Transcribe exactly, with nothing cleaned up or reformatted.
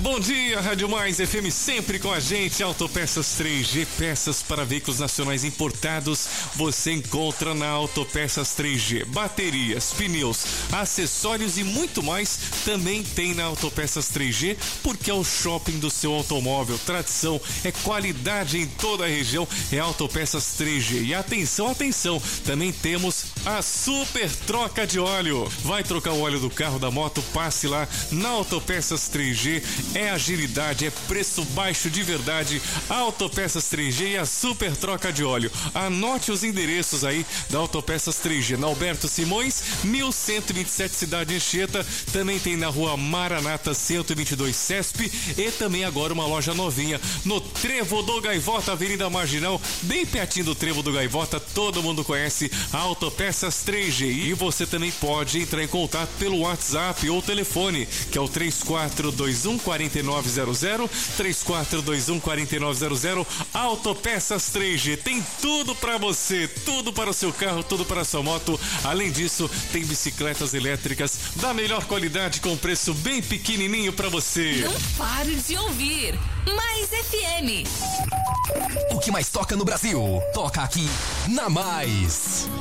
Bom dia, Rádio Mais F M sempre com a gente. Autopeças três G, peças para veículos nacionais importados, você encontra na Autopeças três G. Baterias, pneus, acessórios e muito mais também tem na Autopeças três G, porque é o shopping do seu automóvel. Tradição, é qualidade em toda a região, é Autopeças três G. E atenção, atenção, também temos a super troca de óleo. Vai trocar o óleo do carro, da moto, passe lá na Autopeças três G. É agilidade, é preço baixo de verdade. Autopeças três G e a super troca de óleo. Anote os endereços aí da Autopeças três G. Na Alberto Simões, mil cento e vinte e sete, Cidade Anchieta. Também tem na Rua Maranata cento e vinte e dois, Cesp. E também agora uma loja novinha no Trevo do Gaivota, Avenida Marginal, bem pertinho do Trevo do Gaivota. Todo mundo conhece a Autopeças três G. E você também pode entrar em contato pelo WhatsApp ou telefone, que é o três quatro dois um, quatro nove zero zero, três quatro dois um, quatro nove zero zero. Autopeças três G tem tudo para você, tudo para o seu carro, tudo para a sua moto. Além disso, tem bicicletas elétricas da melhor qualidade com preço bem pequenininho para você. Não pare de ouvir Mais F M. O que mais toca no Brasil, toca aqui na Mais.